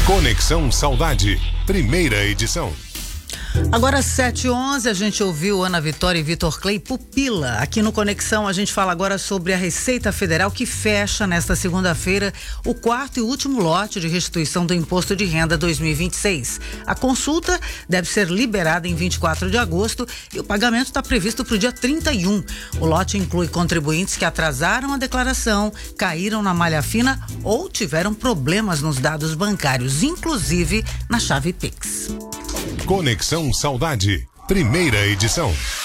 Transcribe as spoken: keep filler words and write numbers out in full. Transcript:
Conexão Saudade, primeira edição. Agora sete e onze, a gente ouviu Ana Vitória e Vitor Clay, Pupila. Aqui no Conexão a gente fala agora sobre a Receita Federal, que fecha nesta segunda-feira o quarto e último lote de restituição do Imposto de Renda dois mil e vinte e seis. A consulta deve ser liberada em vinte e quatro de agosto e o pagamento está previsto para o dia trinta e um. O lote inclui contribuintes que atrasaram a declaração, caíram na malha fina ou tiveram problemas nos dados bancários, inclusive na chave Pix. Conexão Saudade, primeira edição.